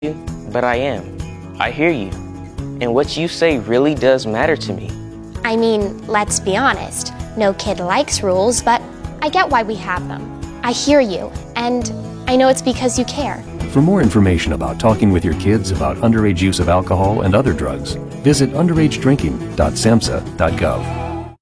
you, but I am. I hear you. And what you say really does matter to me. I mean, let's be honest. No kid likes rules, but I get why we have them. I hear you, and I know it's because you care. For more information about talking with your kids about underage use of alcohol and other drugs, visit underagedrinking.samhsa.gov.